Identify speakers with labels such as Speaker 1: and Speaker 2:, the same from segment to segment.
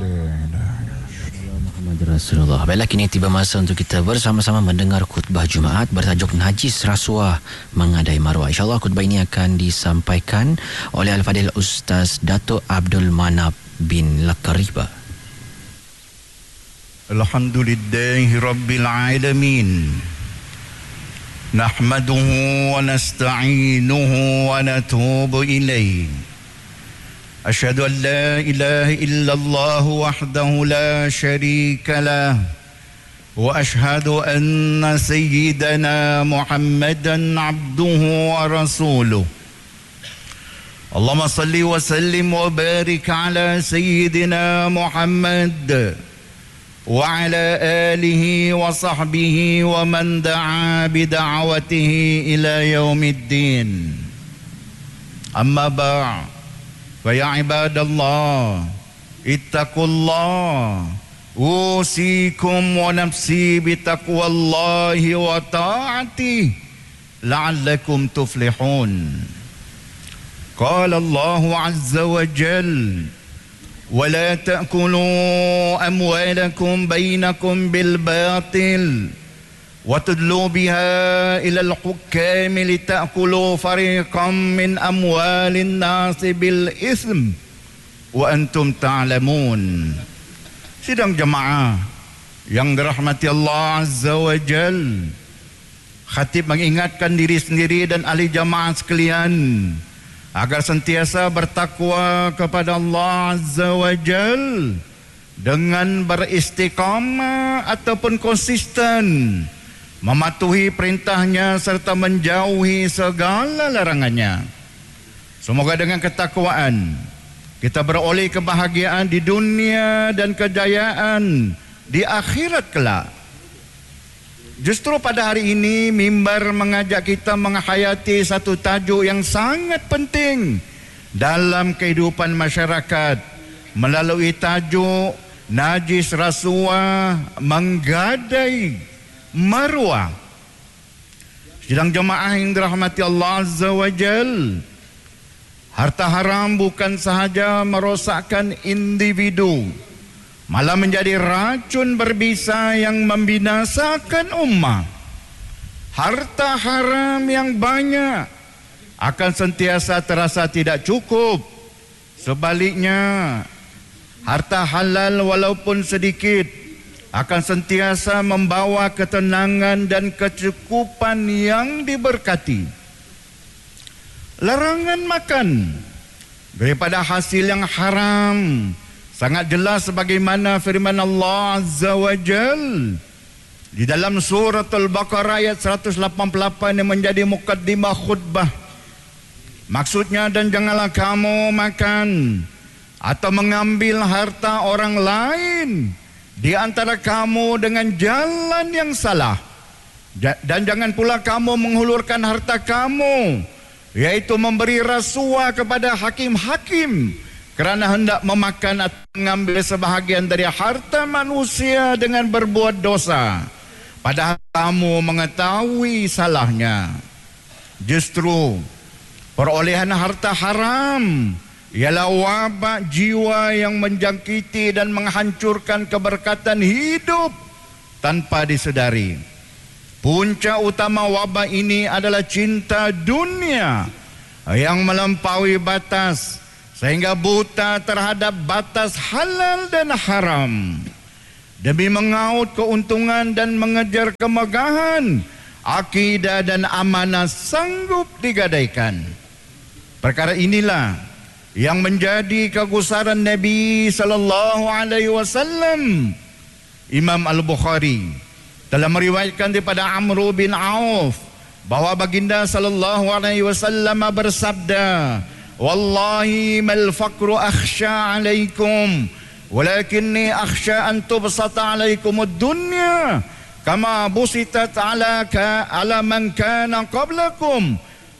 Speaker 1: Muhammad Rasulullah. Baiklah, kini tiba masa untuk kita bersama-sama mendengar khutbah Jumaat bertajuk Najis Rasuah Mengadai Maruah. InsyaAllah khutbah ini akan disampaikan oleh Al-Fadil Ustaz Datuk Abdul Manap bin Lakariba.
Speaker 2: Alhamdulillahi Rabbil Alamin. Nahmaduhu wa nasta'inuhu wa natubu ilayh. Asyhadu an la ilaha illallah wahdahu la syarika lah. Wa asyhadu anna sayyidana Muhammadan abduhu wa rasuluh. Allahumma salli wa sallim wa barik ala sayyidina Muhammad wa ala alihi wa sahbihi wa man da'a bida'watihi ila yaumiddin. Amma ba' فيا عباد الله اتقوا الله أوصيكم ونفسي بتقوى الله وطاعته لعلكم تفلحون. قال الله عز وجل ولا تأكلوا أموالكم بينكم بالباطل وتدلوا بها إلى الحكام لتأكلوا فريقا من أموال الناس بالإثم وأنتم تعلمون. Sidang jemaah yang dirahmati Allah Azza wa Jal, khatib mengingatkan diri sendiri dan ahli jemaah sekalian agar sentiasa bertakwa kepada Allah Azza wa Jal dengan beristiqamah ataupun konsisten mematuhi perintahnya serta menjauhi segala larangannya. Semoga dengan ketakwaan kita beroleh kebahagiaan di dunia dan kejayaan di akhirat kelak. Justru pada hari ini mimbar mengajak kita menghayati satu tajuk yang sangat penting dalam kehidupan masyarakat melalui tajuk Najis Rasuah Menggadai Maruah. Sidang jemaah yang dirahmati Allah Azza wa Jal, harta haram bukan sahaja merosakkan individu, malah menjadi racun berbisa yang membinasakan ummah. Harta haram yang banyak akan sentiasa terasa tidak cukup. Sebaliknya, harta halal walaupun sedikit akan sentiasa membawa ketenangan dan kecukupan yang diberkati. Larangan makan daripada hasil yang haram sangat jelas sebagaimana firman Allah Azza wa Jal di dalam surah Al-Baqarah ayat 188 yang menjadi mukaddimah khutbah. Maksudnya, dan janganlah kamu makan atau mengambil harta orang lain di antara kamu dengan jalan yang salah, dan jangan pula kamu menghulurkan harta kamu, yaitu memberi rasuah kepada hakim-hakim kerana hendak memakan atau mengambil sebahagian dari harta manusia dengan berbuat dosa, padahal kamu mengetahui salahnya. Justru perolehan harta haram ialah wabak jiwa yang menjangkiti dan menghancurkan keberkatan hidup tanpa disedari. Punca utama wabak ini adalah cinta dunia yang melampaui batas sehingga buta terhadap batas halal dan haram. Demi mengaut keuntungan dan mengejar kemegahan, akidah dan amanah sanggup digadaikan. Perkara inilah yang menjadi kegusaran Nabi sallallahu alaihi wasallam. Imam Al-Bukhari telah meriwayatkan daripada Amr bin Auf bahwa baginda sallallahu alaihi wasallam bersabda, "Wallahi mal faqru akhsha alaikum, walakinni akhsha an tubsata alaikum ad-dunya kama busitat ala man kana qablakum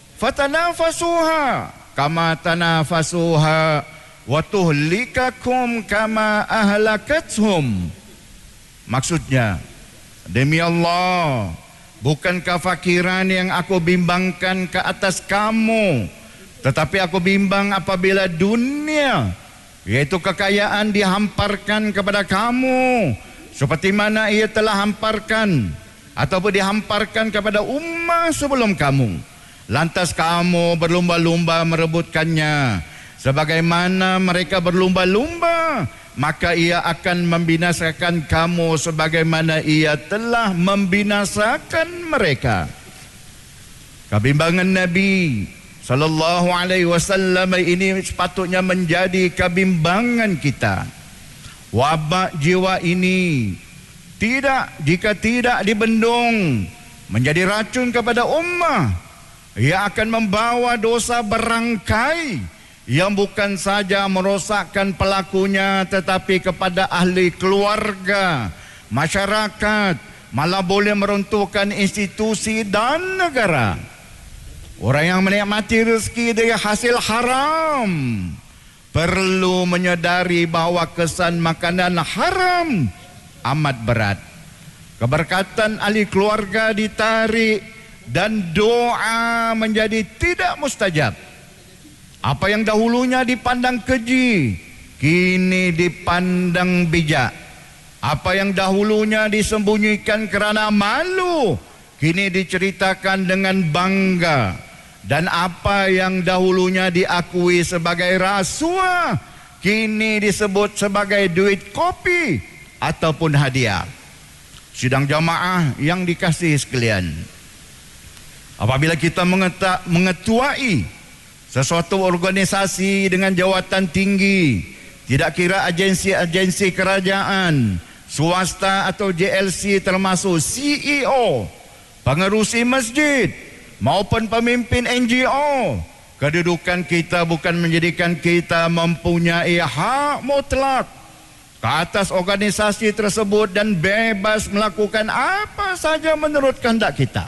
Speaker 2: fatanafasuha kama tanafasuha wa tuhlikakum kama ahlakathum." Maksudnya, demi Allah, bukankah fakiran yang aku bimbangkan ke atas kamu, tetapi aku bimbang apabila dunia iaitu kekayaan dihamparkan kepada kamu seperti mana ia telah hamparkan ataupun dihamparkan kepada ummah sebelum kamu. Lantas kamu berlumba-lumba merebutkannya. Sebagaimana mereka berlumba-lumba, maka ia akan membinasakan kamu sebagaimana ia telah membinasakan mereka. Kebimbangan Nabi sallallahu alaihi wasallam ini sepatutnya menjadi kebimbangan kita. Wabak jiwa ini jika tidak dibendung menjadi racun kepada ummah. Ia akan membawa dosa berangkai yang bukan saja merosakkan pelakunya tetapi kepada ahli keluarga, masyarakat, malah boleh meruntuhkan institusi dan negara. Orang yang menikmati rezeki dari hasil haram perlu menyadari bahawa kesan makanan haram amat berat. Keberkatan ahli keluarga ditarik dan doa menjadi tidak mustajab. Apa yang dahulunya dipandang keji, kini dipandang bijak. Apa yang dahulunya disembunyikan kerana malu, kini diceritakan dengan bangga. Dan apa yang dahulunya diakui sebagai rasuah, kini disebut sebagai duit kopi ataupun hadiah. Sidang jamaah yang dikasihi sekalian, apabila kita mengetuai sesuatu organisasi dengan jawatan tinggi, tidak kira agensi-agensi kerajaan, swasta atau JLC termasuk CEO, pengerusi masjid maupun pemimpin NGO, kedudukan kita bukan menjadikan kita mempunyai hak mutlak ke atas organisasi tersebut dan bebas melakukan apa saja menurut kehendak kita.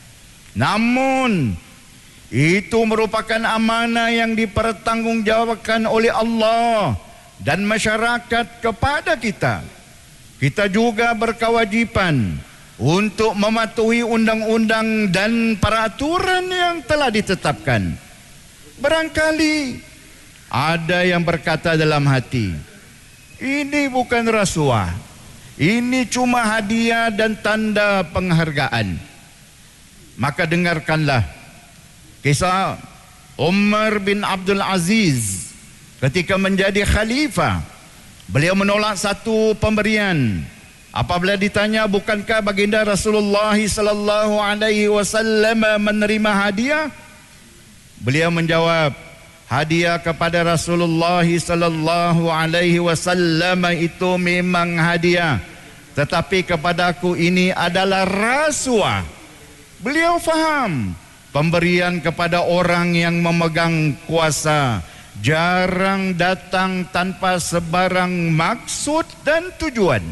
Speaker 2: Namun itu merupakan amanah yang dipertanggungjawabkan oleh Allah dan masyarakat kepada kita. Kita juga berkewajiban untuk mematuhi undang-undang dan peraturan yang telah ditetapkan. Barangkali ada yang berkata dalam hati, ini bukan rasuah, ini cuma hadiah dan tanda penghargaan. Maka dengarkanlah kisah Umar bin Abdul Aziz ketika menjadi khalifah. Beliau menolak satu pemberian. Apabila ditanya, bukankah baginda Rasulullah sallallahu alaihi wasallam menerima hadiah? Beliau menjawab, hadiah kepada Rasulullah sallallahu alaihi wasallam itu memang hadiah, tetapi kepadaku ini adalah rasuah. Beliau faham pemberian kepada orang yang memegang kuasa jarang datang tanpa sebarang maksud dan tujuan.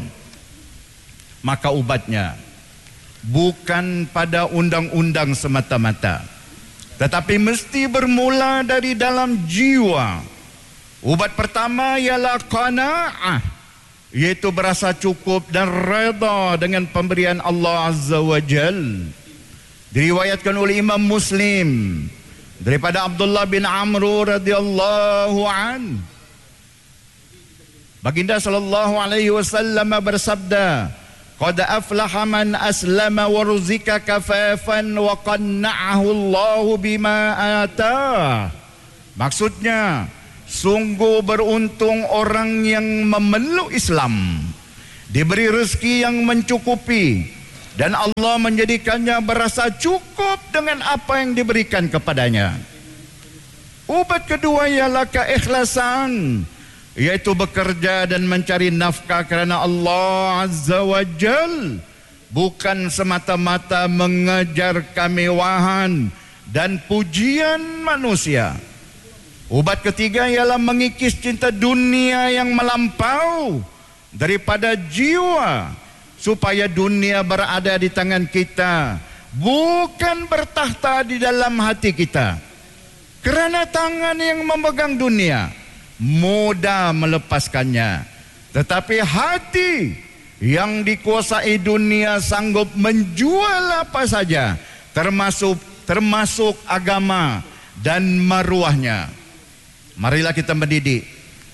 Speaker 2: Maka ubatnya bukan pada undang-undang semata-mata, tetapi mesti bermula dari dalam jiwa. Ubat pertama ialah qanaah, iaitu berasa cukup dan redha dengan pemberian Allah Azza wa Jal. Diriwayatkan oleh Imam Muslim daripada Abdullah bin Amr radhiyallahu an, baginda sallallahu alaihi wasallam bersabda, qad aflaha man aslama wa ruzika kafafan wa qanna'ahu Allah bima atah. Maksudnya, sungguh beruntung orang yang memeluk Islam, diberi rezeki yang mencukupi, dan Allah menjadikannya berasa cukup dengan apa yang diberikan kepadanya. Ubat kedua ialah keikhlasan, yaitu bekerja dan mencari nafkah kerana Allah Azza wa Jal, bukan semata-mata mengejar kemewahan dan pujian manusia. Ubat ketiga ialah mengikis cinta dunia yang melampau daripada jiwa, supaya dunia berada di tangan kita, bukan bertakhta di dalam hati kita. Kerana tangan yang memegang dunia mudah melepaskannya, tetapi hati yang dikuasai dunia sanggup menjual apa saja, termasuk agama dan maruahnya. Marilah kita mendidik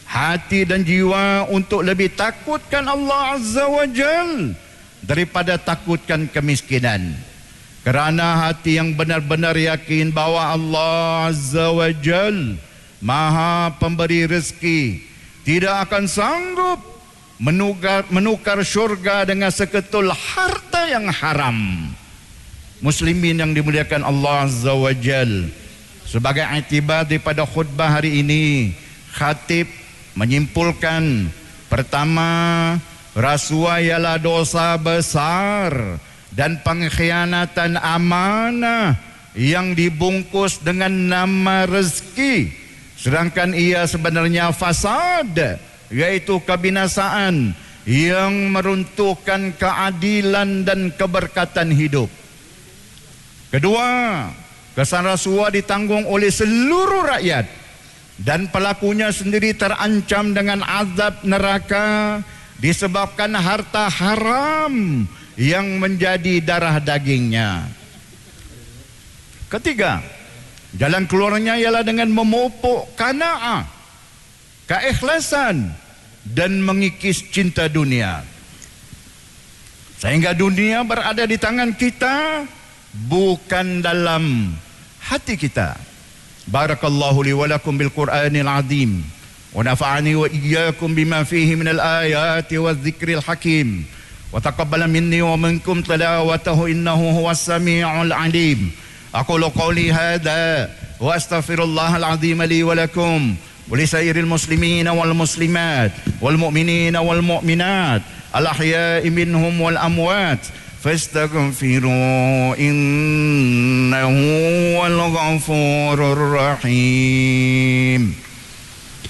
Speaker 2: hati dan jiwa untuk lebih takutkan Allah Azza wa Jal daripada takutkan kemiskinan. Kerana hati yang benar-benar yakin bahawa Allah Azza wa Jal Maha pemberi rezeki, tidak akan sanggup menukar syurga dengan seketul harta yang haram. Muslimin yang dimuliakan Allah Azza wa Jal, sebagai iktibar daripada khutbah hari ini, khatib menyimpulkan, pertama, rasuah ialah dosa besar dan pengkhianatan amanah yang dibungkus dengan nama rezeki, sedangkan ia sebenarnya fasad, yaitu kebinasaan yang meruntuhkan keadilan dan keberkatan hidup. Kedua, kesan rasuah ditanggung oleh seluruh rakyat dan pelakunya sendiri terancam dengan azab neraka disebabkan harta haram yang menjadi darah dagingnya. Ketiga, jalan keluarnya ialah dengan memupuk qanaah, keikhlasan dan mengikis cinta dunia, sehingga dunia berada di tangan kita, bukan dalam hati kita. Barakallahu li wa lakum bil Qur'anil azim wa nafa'ani wa iyyakum bima fihi minal ayati wadh-dhikril hakim wa taqabbala minni wa minkum tilawatahu innahu huwas samiul alim. Aqulu qawli hadha wa astaghfirullahal azim li wa lakum wa li sairil muslimina wal muslimat wal mu'minina wal mu'minat al ahya'i minhum wal amwat fastaghfiru innahu wal ghafurur rahim.